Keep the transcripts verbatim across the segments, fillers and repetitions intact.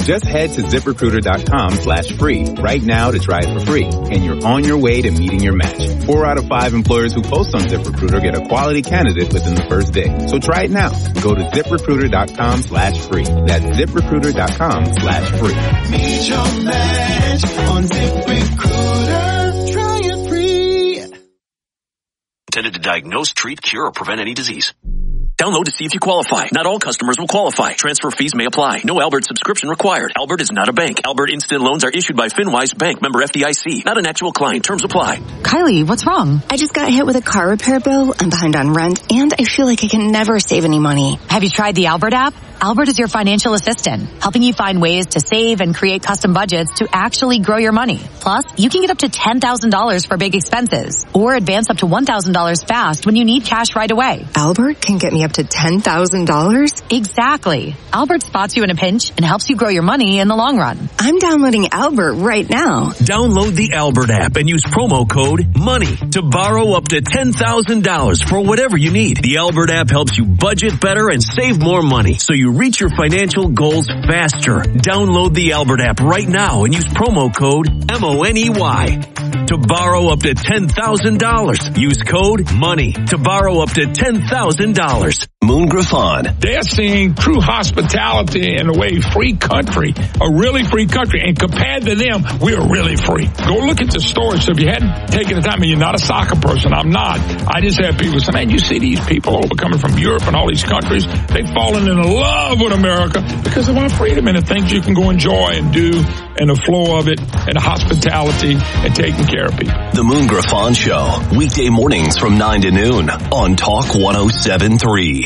Just head to ZipRecruiter.com slash free right now to try it for free, and you're on your way to meeting your match. Four out of five employers who post on ZipRecruiter get a quality candidate within the first day. So try it now. Go to ZipRecruiter.com slash free. That's ZipRecruiter.com slash free. Meet your match on ZipRecruiter. Try it free. Intended to diagnose, treat, cure, or prevent any disease. Download to see if you qualify. Not all customers will qualify. Transfer fees may apply. No Albert subscription required. Albert is not a bank. Albert Instant Loans are issued by FinWise Bank, member F D I C. Not an actual client. Terms apply. Kylie, what's wrong? I just got hit with a car repair bill. I'm behind on rent, and I feel like I can never save any money. Have you tried the Albert app? Albert is your financial assistant, helping you find ways to save and create custom budgets to actually grow your money. Plus, you can get up to ten thousand dollars for big expenses, or advance up to one thousand dollars fast when you need cash right away. Albert can get me up to ten thousand dollars? Exactly. Albert spots you in a pinch and helps you grow your money in the long run. I'm downloading Albert right now. Download the Albert app and use promo code MONEY to borrow up to ten thousand dollars for whatever you need. The Albert app helps you budget better and save more money, so you reach your financial goals faster. Download the Albert app right now and use promo code M O N E Y to borrow up to ten thousand dollars. Use code MONEY to borrow up to ten thousand dollars. Moon Griffon. They're seeing true hospitality in a way free country, a really free country. And compared to them, we're really free. Go look at the stores. So if you hadn't taken the time, and you're not a soccer person, I'm not. I just have people say, man, you see these people over coming from Europe and all these countries. They've fallen in love with America because they want freedom and the things you can go enjoy and do and the flow of it and the hospitality and taking care of people. The Moon Griffon Show, weekday mornings from nine to noon on Talk one oh seven point three.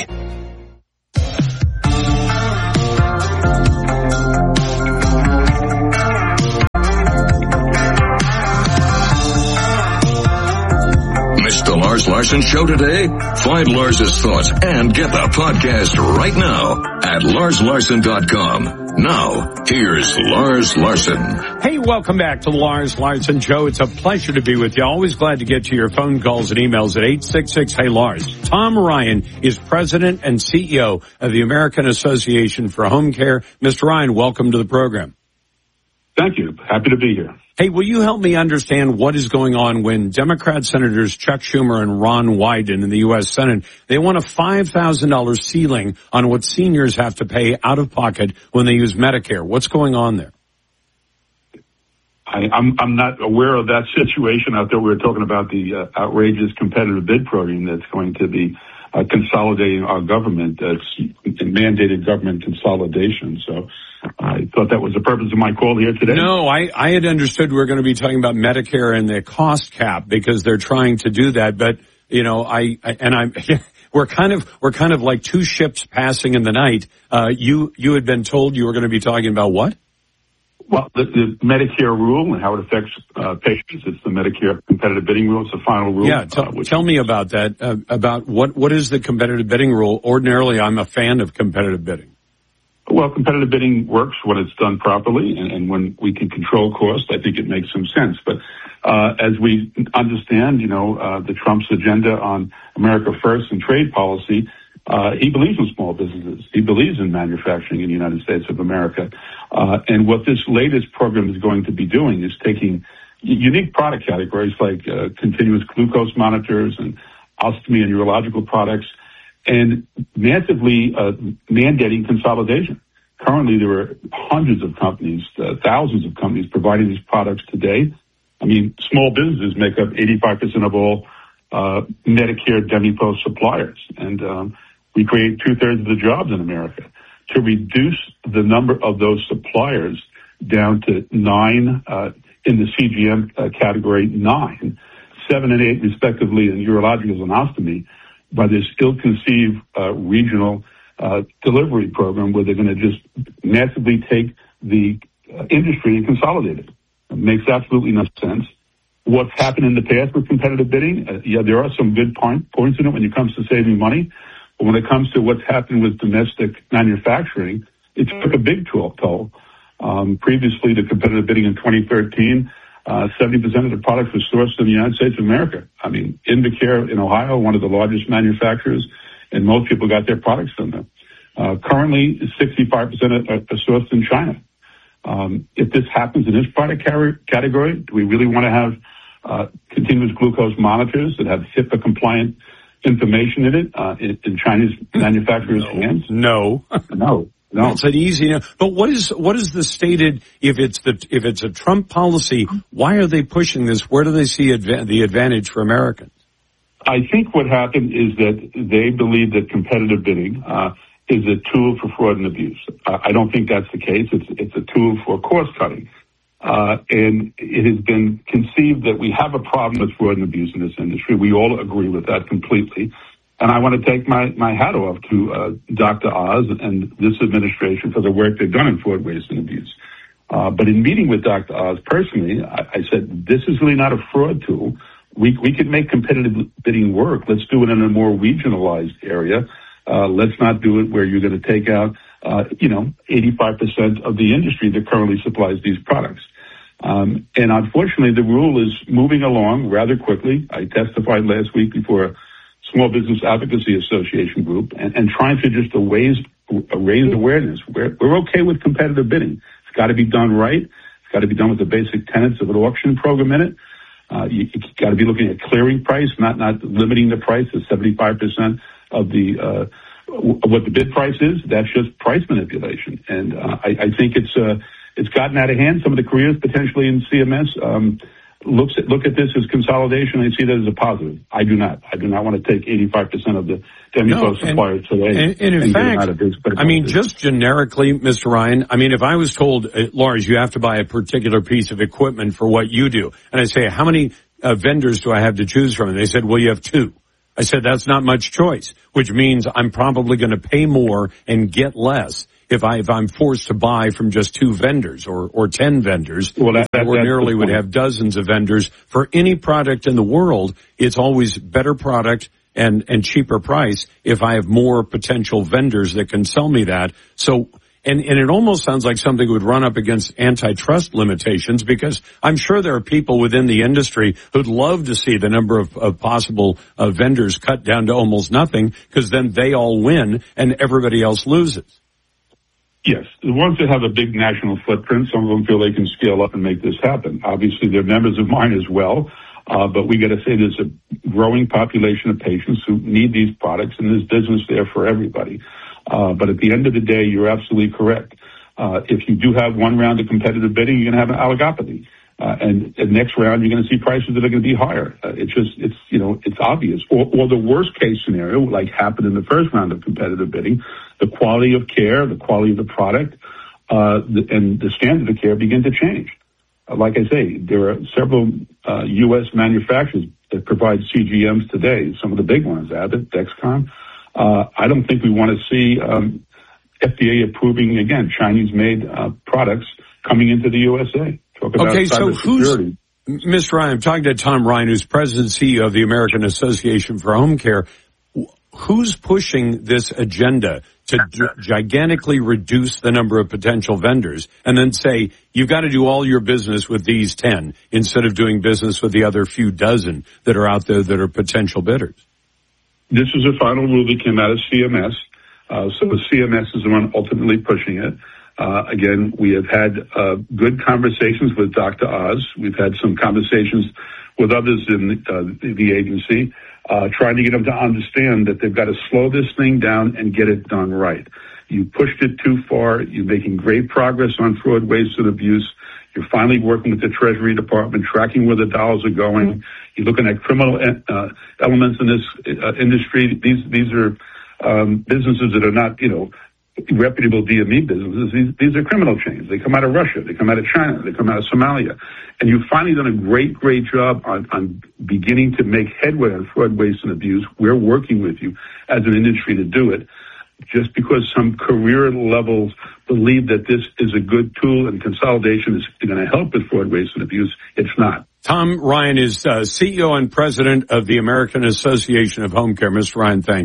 The Lars Larson Show today? Find Lars's thoughts and get the podcast right now at lars larson dot com. Now, here's Lars Larson. Hey, welcome back to the Lars Larson Show. It's a pleasure to be with you. Always glad to get to your phone calls and emails at eight six six, hey Lars. Tom Ryan is president and C E O of the American Association for Home Care. Mister Ryan, welcome to the program. Thank you. Happy to be here. Hey, will you help me understand what is going on when Democrat Senators Chuck Schumer and Ron Wyden in the U S Senate, they want a five thousand dollars ceiling on what seniors have to pay out of pocket when they use Medicare? What's going on there? I, I'm, I'm not aware of that situation. I thought we were talking about the uh, outrageous competitive bid program that's going to be uh, consolidating our government, uh, mandated government consolidation. So I thought that was the purpose of my call here today. No, I, I had understood we were going to be talking about Medicare and the cost cap because they're trying to do that. But, you know, I, I and I'm, we're kind of, we're kind of like two ships passing in the night. Uh, you, you had been told you were going to be talking about what? Well, the, the Medicare rule and how it affects uh, patients. It's the Medicare competitive bidding rule. It's the final rule. Yeah, t- uh, tell me about that, uh, about what, what is the competitive bidding rule? Ordinarily, I'm a fan of competitive bidding. Well, competitive bidding works when it's done properly and, and when we can control costs. I think it makes some sense. But uh, as we understand, you know, uh, the Trump's agenda on America First and trade policy, uh, he believes in small businesses. He believes in manufacturing in the United States of America. Uh, and what this latest program is going to be doing is taking unique product categories like uh, continuous glucose monitors and ostomy and urological products and massively uh, mandating consolidation. Currently, there are hundreds of companies, uh, thousands of companies providing these products today. I mean, small businesses make up eighty-five percent of all uh, Medicare DMEPOS suppliers. And um, we create two-thirds of the jobs in America. To reduce the number of those suppliers down to nine uh, in the C G M uh, category, nine, seven and eight respectively in urological and ostomy, by this ill-conceived uh, regional uh, delivery program where they're going to just massively take the uh, industry and consolidate it. It makes absolutely no sense. What's happened in the past with competitive bidding, uh, yeah, there are some good point, points in it when it comes to saving money. But when it comes to what's happened with domestic manufacturing, it took a big toll. Um, previously, the competitive bidding in twenty thirteen, uh, seventy percent of the products were sourced in the United States of America. I mean, Invacare in Ohio, one of the largest manufacturers, and most people got their products from them. Uh, currently, sixty-five percent are, are sourced in China. Um, if this happens in this product category, do we really want to have uh, continuous glucose monitors that have HIPAA compliant information in it uh, in, in Chinese manufacturers' no. hands? No, no, no. It's an easy. No. But what is what is the stated? If it's the if it's a Trump policy, why are they pushing this? Where do they see adva- the advantage for Americans? I think what happened is that they believe that competitive bidding uh, is a tool for fraud and abuse. Uh, I don't think that's the case. It's it's a tool for cost cutting. Uh, and it has been conceived that we have a problem with fraud and abuse in this industry. We all agree with that completely. And I want to take my, my hat off to uh, Doctor Oz and this administration for the work they've done in fraud, waste, and abuse. Uh, but in meeting with Doctor Oz personally, I, I said, this is really not a fraud tool. We, we could make competitive bidding work. Let's do it in a more regionalized area. Uh, let's not do it where you're going to take out, uh, you know, eighty-five percent of the industry that currently supplies these products. Um, and unfortunately, the rule is moving along rather quickly. I testified last week before a Small Business Advocacy Association group and, and trying to just raise, raise awareness. We're, we're okay with competitive bidding. It's got to be done right. It's got to be done with the basic tenets of an auction program in it. Uh, you, you've got to be looking at clearing price, not, not limiting the price to seventy-five percent of the, uh, what the bid price is. That's just price manipulation. And, uh, I, I think it's, uh, it's gotten out of hand. Some of the careers potentially in C M S, um, looks at, look at this as consolidation. I see that as a positive. I do not. I do not want to take eighty-five percent of the Demico no, suppliers today. And, and in and fact, out of this, I mean, just generically, Mister Ryan, I mean, if I was told, uh, Lars, you have to buy a particular piece of equipment for what you do, and I say, how many uh, vendors do I have to choose from? And they said, well, you have two. I said, that's not much choice, which means I'm probably going to pay more and get less if I, if I'm forced to buy from just two vendors or, or ten vendors. Well, that, that, ordinarily would have dozens of vendors. For any product in the world, it's always better product and, and cheaper price if I have more potential vendors that can sell me that. So, and, and it almost sounds like something would run up against antitrust limitations, because I'm sure there are people within the industry who'd love to see the number of, of possible uh, vendors cut down to almost nothing, because then they all win and everybody else loses. Yes, the ones that have a big national footprint, some of them feel they can scale up and make this happen. Obviously, they're members of mine as well, uh, but we got to say there's a growing population of patients who need these products, and there's business there for everybody. Uh, but at the end of the day, you're absolutely correct. Uh, if you do have one round of competitive bidding, you're going to have an oligopoli. Uh, and the next round, you're going to see prices that are going to be higher. Uh, it's just, it's, you know, it's obvious. Or, or the worst case scenario, like happened in the first round of competitive bidding, the quality of care, the quality of the product, uh, the, and the standard of care begin to change. Uh, like I say, there are several, uh, U S manufacturers that provide C G Ms today. Some of the big ones, Abbott, Dexcom. Uh, I don't think we want to see, um, F D A approving, again, Chinese-made, uh, products coming into the U S A. Talk about okay, so who's, security. Mister Ryan, I'm talking to Tom Ryan, who's President and C E O of the American Association for Home Care. Who's pushing this agenda to g- gigantically reduce the number of potential vendors and then say, you've got to do all your business with these ten instead of doing business with the other few dozen that are out there that are potential bidders? This is a final rule that came out of C M S. Uh, so the C M S is the one ultimately pushing it. Uh, again, we have had uh, good conversations with Doctor Oz. We've had some conversations with others in uh, the, the agency, uh, trying to get them to understand that they've got to slow this thing down and get it done right. You pushed it too far. You're making great progress on fraud, waste, and abuse. You're finally working with the Treasury Department, tracking where the dollars are going. You're looking at criminal uh, elements in this uh, industry. These these are um, businesses that are not, you know, reputable D M E businesses. These, these are criminal chains. They come out of Russia. They come out of China. They come out of Somalia. And you've finally done a great, great job on, on beginning to make headway on fraud, waste, and abuse. We're working with you as an industry to do it. Just because some career levels believe that this is a good tool and consolidation is going to help with fraud, waste, and abuse, it's not. Tom Ryan is uh, C E O and President of the American Association of Home Care. Mister Ryan, thank you.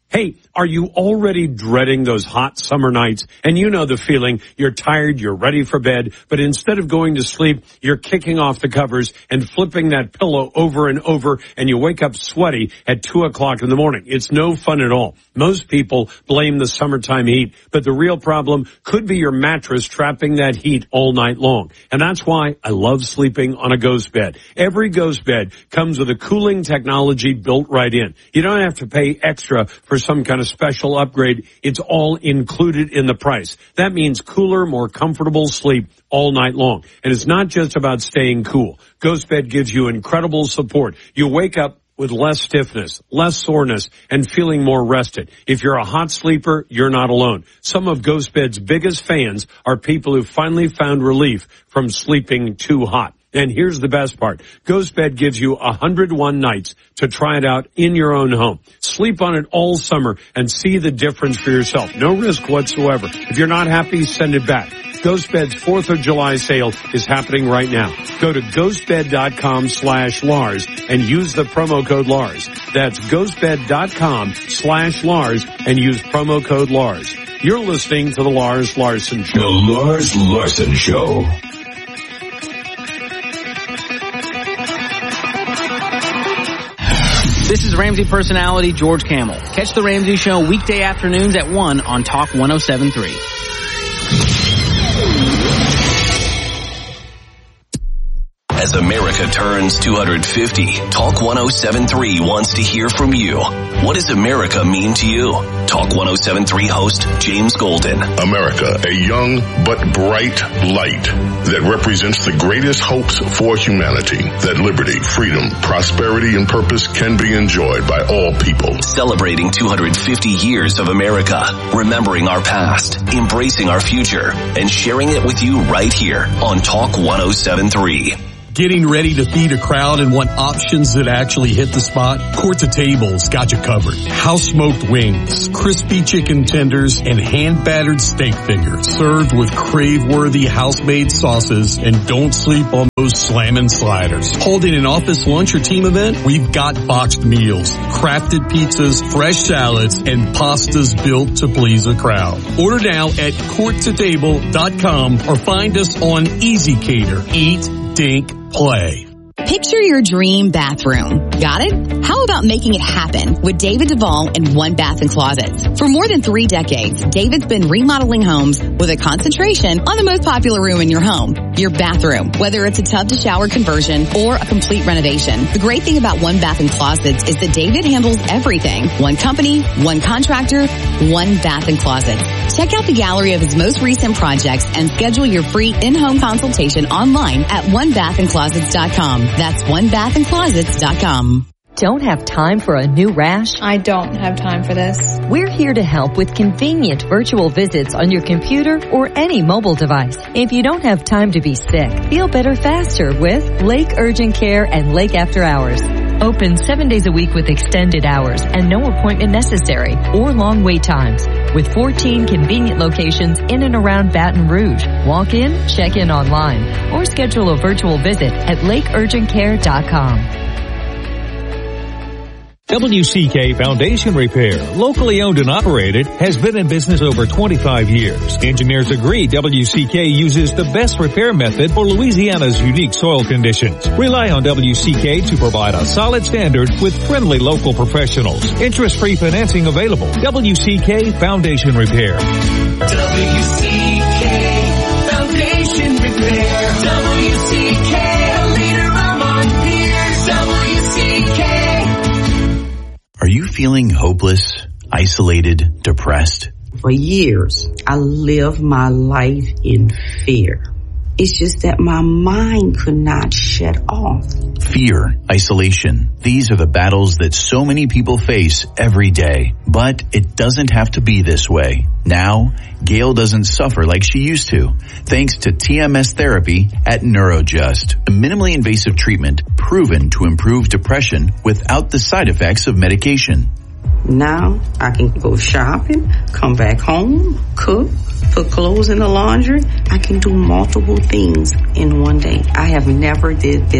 Hey, are you already dreading those hot summer nights? And you know the feeling. You're tired, you're ready for bed, but instead of going to sleep, you're kicking off the covers and flipping that pillow over and over, and you wake up sweaty at two o'clock in the morning. It's no fun at all. Most people blame the summertime heat, but the real problem could be your mattress trapping that heat all night long. And that's why I love sleeping on a Ghost bed. Every Ghost bed comes with a cooling technology built right in. You don't have to pay extra for some kind of special upgrade. It's all included in the price. That means cooler, more comfortable sleep all night long. And it's not just about staying cool. Ghost Bed gives you incredible support. You wake up with less stiffness, less soreness, and feeling more rested. If you're a hot sleeper, you're not alone. Some of Ghost Bed's biggest fans are people who finally found relief from sleeping too hot. And here's the best part. Ghost Bed gives you one hundred one nights to try it out in your own home. Sleep on it all summer and see the difference for yourself. No risk whatsoever. If you're not happy, send it back. Ghost Bed's fourth of July sale is happening right now. Go to ghostbed.com slash Lars and use the promo code Lars. That's ghostbed.com slash Lars and use promo code Lars. You're listening to The Lars Larson Show. The Lars Larson Show. This is Ramsey personality George Camel. Catch The Ramsey Show weekday afternoons at one on Talk one oh seven point three. As America turns two hundred fifty, Talk one oh seven point three wants to hear from you. What does America mean to you? Talk one oh seven point three host James Golden. America, a young but bright light that represents the greatest hopes for humanity, that liberty, freedom, prosperity, and purpose can be enjoyed by all people. Celebrating two hundred fifty years of America, remembering our past, embracing our future, and sharing it with you right here on Talk one oh seven point three. Getting ready to feed a crowd and want options that actually hit the spot? Court to Table's got you covered. House-smoked wings, crispy chicken tenders, and hand-battered steak fingers served with crave-worthy house-made sauces, and don't sleep on those slammin' sliders. Holding an office lunch or team event? We've got boxed meals, crafted pizzas, fresh salads, and pastas built to please a crowd. Order now at court to table dot com or find us on Easy Cater. Eat, dink, play. Picture your dream bathroom. Got it? How about making it happen with David Duvall and One Bath and Closets? For more than three decades, David's been remodeling homes with a concentration on the most popular room in your home, your bathroom. Whether it's a tub to shower conversion or a complete renovation, the great thing about One Bath and Closets is that David handles everything. One company, one contractor, One Bath and Closets. Check out the gallery of his most recent projects and schedule your free in-home consultation online at one bath and closets dot com. That's one bath and closets dot com. Don't have time for a new rash? I don't have time for this. We're here to help with convenient virtual visits on your computer or any mobile device. If you don't have time to be sick, feel better faster with Lake Urgent Care and Lake After Hours. Open seven days a week with extended hours and no appointment necessary or long wait times. With fourteen convenient locations in and around Baton Rouge. Walk in, check in online, or schedule a virtual visit at lake urgent care dot com. W C K Foundation Repair, locally owned and operated, has been in business over twenty-five years. Engineers agree W C K uses the best repair method for Louisiana's unique soil conditions. Rely on W C K to provide a solid standard with friendly local professionals. Interest-free financing available. W C K Foundation Repair. W C K Foundation Repair. W C K, a leader among peers. W C K. Are you feeling hopeless, isolated, depressed? For years, I lived my life in fear. It's just that my mind could not shut off. Fear, isolation. These are the battles that so many people face every day. But it doesn't have to be this way. Now, Gail doesn't suffer like she used to, thanks to T M S therapy at Neurojust, a minimally invasive treatment proven to improve depression without the side effects of medication. Now I can go shopping, come back home, cook, put clothes in the laundry. I can do multiple things in one day. I have never did this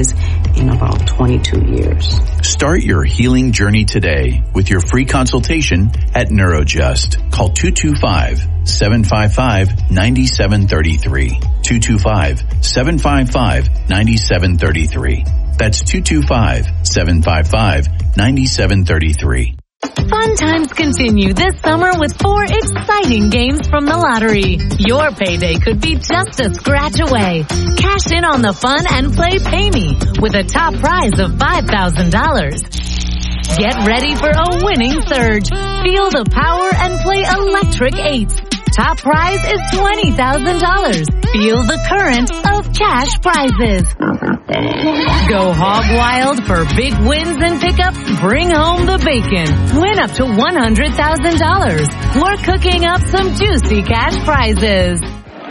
in about twenty-two years. Start your healing journey today with your free consultation at Neurojust. Call two two five, seven five five, nine seven three three. two two five, seven five five, nine seven three three. That's two two five, seven five five, nine seven three three. Fun times continue this summer with four exciting games from the lottery. Your payday could be just a scratch away. Cash in on the fun and play Pay Me with a top prize of five thousand dollars. Get ready for a winning surge. Feel the power and play Electric Eights. Top prize is twenty thousand dollars. Feel the current of cash prizes. Go hog wild for big wins and pickups. Bring home the bacon. Win up to one hundred thousand dollars. We're cooking up some juicy cash prizes.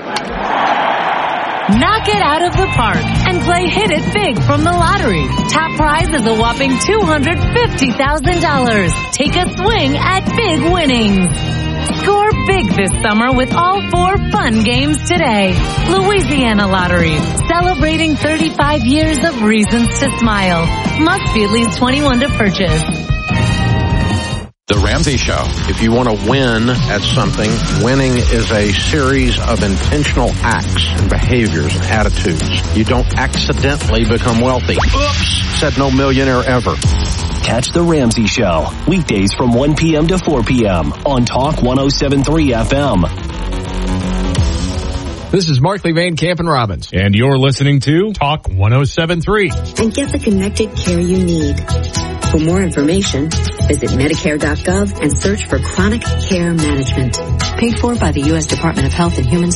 Knock it out of the park and play Hit It Big from the lottery. Top prize is a whopping two hundred fifty thousand dollars. Take a swing at big winnings. Score big this summer with all four fun games today. Louisiana Lottery, celebrating thirty-five years of reasons to smile. Must be at least twenty-one to purchase. The Ramsey Show. If you want to win at something, winning is a series of intentional acts and behaviors and attitudes. You don't accidentally become wealthy. Oops, said no millionaire ever. Catch The Ramsey Show, weekdays from one p.m. to four p.m. on Talk one oh seven point three F M. This is Markley, Van Camp, and Robbins. And you're listening to Talk one oh seven point three. And get the connected care you need. For more information, visit Medicare dot gov and search for Chronic Care Management. Paid for by the U S Department of Health and Human